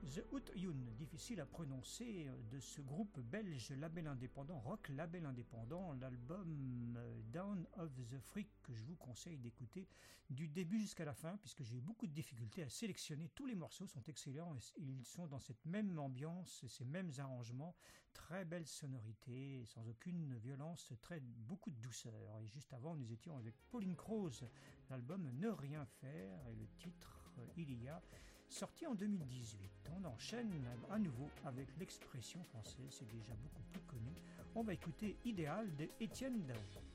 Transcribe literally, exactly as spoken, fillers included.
The Out Youn, difficile à prononcer, de ce groupe belge label indépendant, rock label indépendant, l'album Down of the Freak que je vous conseille d'écouter du début jusqu'à la fin puisque j'ai eu beaucoup de difficultés à sélectionner. Tous les morceaux sont excellents et ils sont dans cette même ambiance, ces mêmes arrangements, très belle sonorité, sans aucune violence, très beaucoup de douceur. Et juste avant nous étions avec Pauline Croze, l'album Ne rien faire et le titre Il y a, sorti en deux mille dix-huit. On enchaîne à nouveau avec l'expression française, c'est déjà beaucoup plus connu. On va écouter Idéal de Étienne Dao.